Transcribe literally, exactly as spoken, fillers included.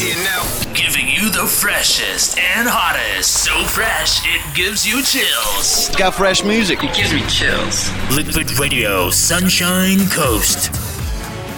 here now. Giving you the freshest and hottest. So fresh, it gives you chills. It's got fresh music. It gives me chills. Liquid Radio, Sunshine Coast.